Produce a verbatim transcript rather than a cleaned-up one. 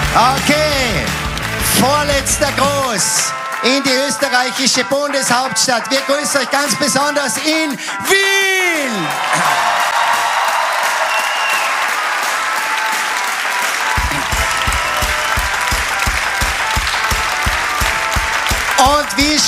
Okay, vorletzter Gruß in die österreichische Bundeshauptstadt. Wir grüßen euch ganz besonders in Wien. Und wie